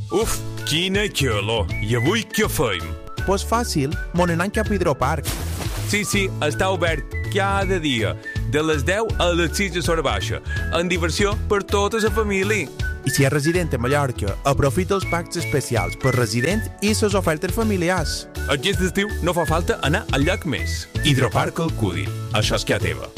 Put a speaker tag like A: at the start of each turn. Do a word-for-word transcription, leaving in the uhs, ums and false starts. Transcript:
A: Uf, quina calor! I avui què feim?
B: Pues fàcil, mon anant cap a Hidroparc.
A: Sí, sí, està obert cada dia, de les deu a les sis de l'hora baixa, amb diversió per tota la família.
B: I si és resident a Mallorca, aprofita els packs especials per resident i les ofertes familiars.
A: Aquest estiu no fa falta anar al llac més. Hidroparc Alcúdia. Això és que a teva.